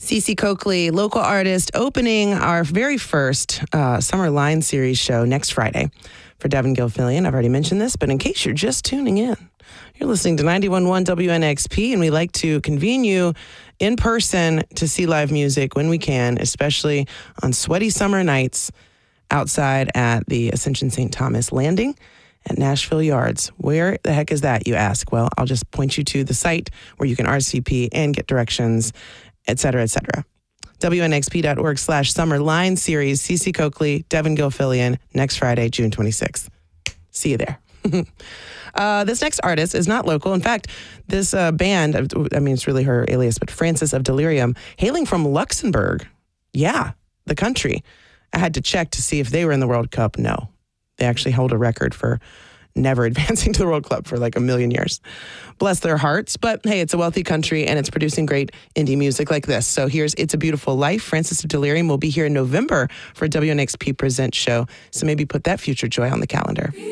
Cece Coakley, local artist, opening our very first Summer Line Series show next Friday for Devin Gilfillian. I've already mentioned this, but in case you're just tuning in, you're listening to 91.1 WNXP, and we like to convene you in person to see live music when we can, especially on sweaty summer nights outside at the Ascension St. Thomas Landing at Nashville Yards. Where the heck is that, you ask? Well, I'll just point you to the site where you can RSVP and get directions, et cetera, et cetera. WNXP.org/Summer Line Series, Cece Coakley, Devin Gilfillian, next Friday, June 26th. See you there. This next artist is not local. In fact, this band, I mean, it's really her alias, but Frances of Delirium, hailing from Luxembourg. Yeah, the country. I had to check to see if they were in the World Cup. No, they actually hold a record for never advancing to the World Cup for like a million years. Bless their hearts. But hey, it's a wealthy country and it's producing great indie music like this. So here's It's a Beautiful Life. Frances of Delirium will be here in November for a WNXP Presents show. So maybe put that future joy on the calendar.